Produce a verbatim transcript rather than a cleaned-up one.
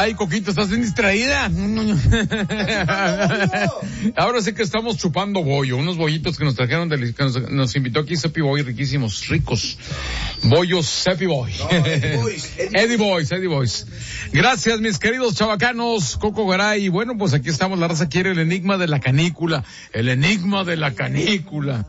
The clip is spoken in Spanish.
Ay, Coquito, ¿estás bien distraída? Ahora sí que estamos chupando bollo, unos bollitos que nos trajeron, de, que nos, nos invitó aquí Sepi Boy, riquísimos, ricos. Bollos Sepi Boy. No, Eddie Boys. Eddie, Eddie Boys, Eddie Boys. Gracias, mis queridos chavacanos, Coco Garay. Y bueno, pues aquí estamos, la raza quiere el enigma de la canícula. El enigma de la canícula.